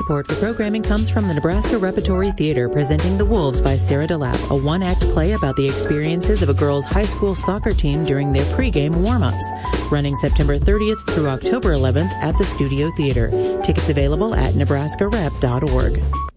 support for programming comes from the Nebraska Repertory Theater presenting The Wolves by Sarah DeLapp, a one-act play about the experiences of a girls' high school soccer team during their pregame warm-ups. Running September 30th through October 11th at the Studio Theater. Tickets available at nebraskarep.org.